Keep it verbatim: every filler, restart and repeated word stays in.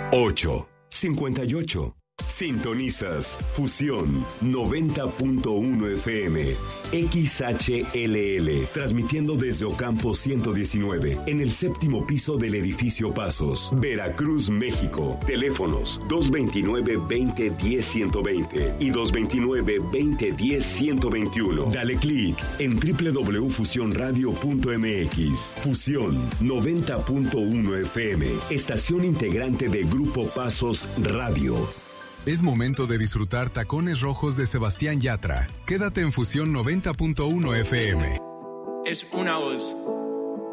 ocho cincuenta y ocho. Sintonizas Fusión noventa punto uno F M, X H L L, transmitiendo desde Ocampo ciento diecinueve, en el séptimo piso del edificio Pasos, Veracruz, México. Teléfonos dos veintinueve, veinte, diez, ciento veinte y dos veintinueve, veinte, diez, ciento veintiuno. Dale clic en doble u doble u doble u punto fusión radio punto m x. Fusión noventa punto uno F M, estación integrante de Grupo Pasos Radio. Es momento de disfrutar Tacones Rojos de Sebastián Yatra. Quédate en Fusión noventa punto uno F M. Es una voz.